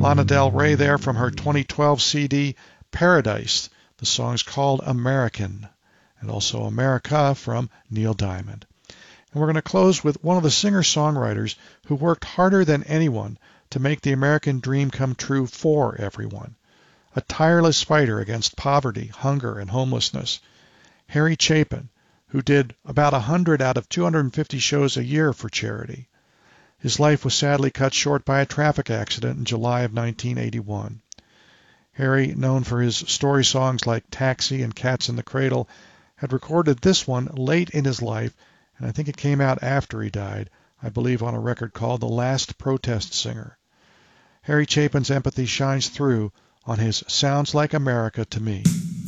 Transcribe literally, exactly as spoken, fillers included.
Lana Del Rey there from her twenty twelve C D, Paradise. The song's called American, and also America from Neil Diamond. And we're going to close with one of the singer-songwriters who worked harder than anyone to make the American dream come true for everyone. A tireless fighter against poverty, hunger, and homelessness. Harry Chapin, who did about one hundred out of two hundred fifty shows a year for charity. His life was sadly cut short by a traffic accident in July of nineteen eighty-one. Harry, known for his story songs like Taxi and Cats in the Cradle, had recorded this one late in his life, and I think it came out after he died, I believe on a record called The Last Protest Singer. Harry Chapin's empathy shines through on his Sounds Like America to Me.